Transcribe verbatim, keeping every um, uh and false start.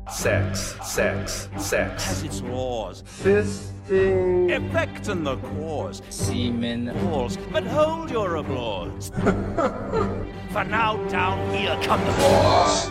Sex, sex, sex. Has its laws. Fisting. Effect and the cause. Semen. Balls. But hold your applause. For now down here come the balls.